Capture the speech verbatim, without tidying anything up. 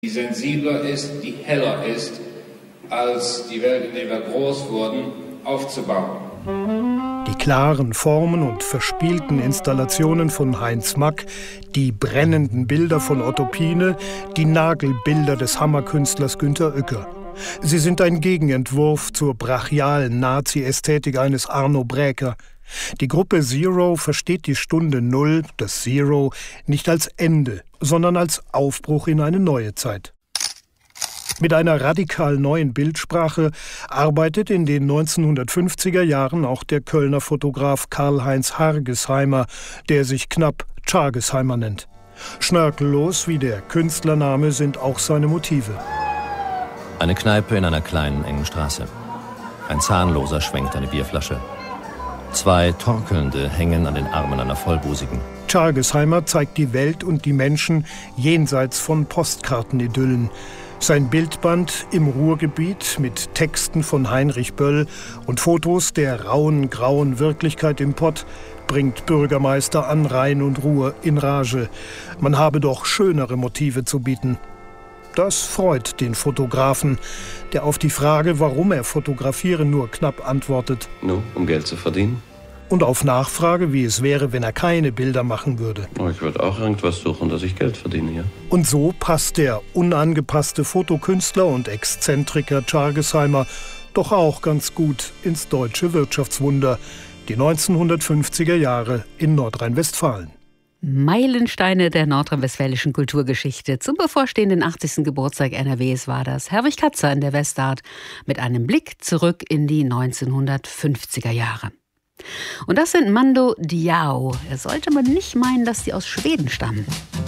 die sensibler ist, die heller ist, als die Welt, in der wir groß wurden, aufzubauen. Die klaren Formen und verspielten Installationen von Heinz Mack, die brennenden Bilder von Otto Piene, die Nagelbilder des Hammerkünstlers Günter Uecker. Sie sind ein Gegenentwurf zur brachialen Nazi-Ästhetik eines Arno Bräker. Die Gruppe Zero versteht die Stunde Null, das Zero, nicht als Ende, sondern als Aufbruch in eine neue Zeit. Mit einer radikal neuen Bildsprache arbeitet in den neunzehnhundertfünfziger Jahren auch der Kölner Fotograf Karl-Heinz Hargesheimer, der sich knapp Chargesheimer nennt. Schnörkellos wie der Künstlername sind auch seine Motive. Eine Kneipe in einer kleinen, engen Straße. Ein Zahnloser schwenkt eine Bierflasche. Zwei Torkelnde hängen an den Armen einer Vollbusigen. Chargesheimer zeigt die Welt und die Menschen jenseits von Postkartenidyllen. Sein Bildband im Ruhrgebiet mit Texten von Heinrich Böll und Fotos der rauen, grauen Wirklichkeit im Pott bringt Bürgermeister an Rhein und Ruhr in Rage. Man habe doch schönere Motive zu bieten. Das freut den Fotografen, der auf die Frage, warum er fotografiere, nur knapp antwortet: Nur, um Geld zu verdienen. Und auf Nachfrage, wie es wäre, wenn er keine Bilder machen würde. Oh, ich würde auch irgendwas suchen, dass ich Geld verdiene, ja. Und so passt der unangepasste Fotokünstler und Exzentriker Chargesheimer doch auch ganz gut ins deutsche Wirtschaftswunder, die neunzehnhundertfünfziger Jahre in Nordrhein-Westfalen. Meilensteine der nordrhein-westfälischen Kulturgeschichte. Zum bevorstehenden achtzigsten Geburtstag N R Ws war das Herwig Katzer in der Westart mit einem Blick zurück in die neunzehnhundertfünfziger Jahre. Und das sind Mando Diao. Er sollte man nicht meinen, dass die aus Schweden stammen.